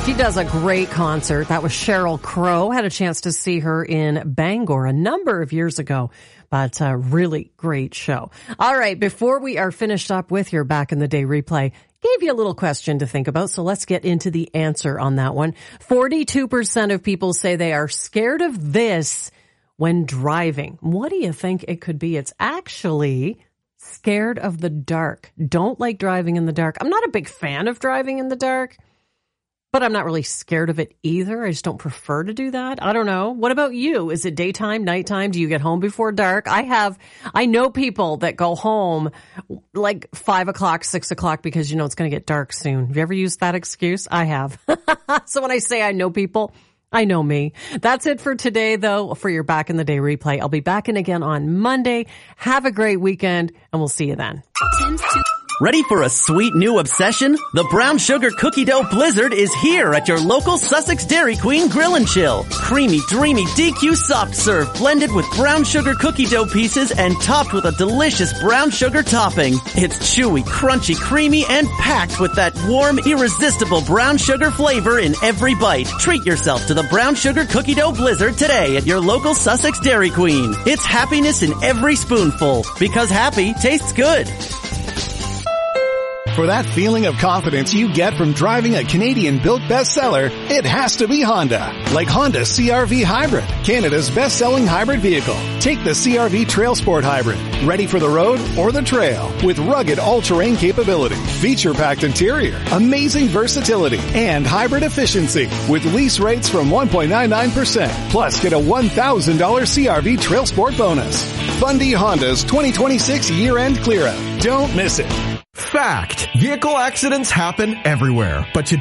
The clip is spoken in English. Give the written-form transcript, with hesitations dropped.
She does a great concert. That was Sheryl Crow. Had a chance to see her in Bangor a number of years ago, but a really great show. All right, before we are finished up with your Back in the Day replay, gave you a little question to think about, so let's get into the answer on that one. 42% of people say they are scared of this when driving. What do you think it could be? It's actually scared of the dark. Don't like driving in the dark. I'm not a big fan of driving in the dark, but I'm not really scared of it either. I just don't prefer to do that. I don't know. What about you? Is it daytime, nighttime? Do you get home before dark? I know people that go home like 5 o'clock, 6 o'clock because, you know, it's going to get dark soon. Have you ever used that excuse? I have. So when I say I know people, I know me. That's it for today, though, for your Back in the Day replay. I'll be back in again on Monday. Have a great weekend, and we'll see you then. Ready for a sweet new obsession? The Brown Sugar Cookie Dough Blizzard is here at your local Sussex Dairy Queen Grill and Chill. Creamy, dreamy DQ soft serve blended with brown sugar cookie dough pieces and topped with a delicious brown sugar topping. It's chewy, crunchy, creamy, and packed with that warm, irresistible brown sugar flavor in every bite. Treat yourself to the Brown Sugar Cookie Dough Blizzard today at your local Sussex Dairy Queen. It's happiness in every spoonful, because happy tastes good. For that feeling of confidence you get from driving a Canadian-built bestseller, it has to be Honda. Like Honda CR-V Hybrid, Canada's best-selling hybrid vehicle. Take the CR-V Trail Sport Hybrid, ready for the road or the trail, with rugged all-terrain capability, feature-packed interior, amazing versatility, and hybrid efficiency, with lease rates from 1.99%. Plus, get a $1,000 CR-V Trail Sport bonus. Bundy Honda's 2026 year-end clear-out. Don't miss it. Fact. Vehicle accidents happen everywhere, but you